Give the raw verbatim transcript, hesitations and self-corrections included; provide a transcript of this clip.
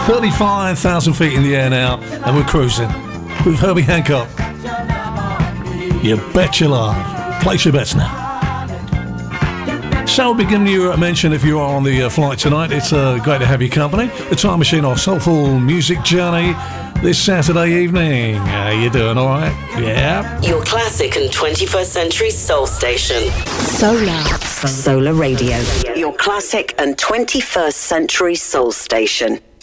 thirty-five thousand feet in the air now, and we're cruising with Herbie Hancock. You bet your life. Place your bets now. So I'll be giving you a mention if you are on the uh, flight tonight. It's uh, great to have your company. The Time Machine, our soulful music journey this Saturday evening. How you doing, all right? Yeah. Your classic and twenty-first century soul station. Solar. Solar Radio. Your classic and twenty-first century soul station.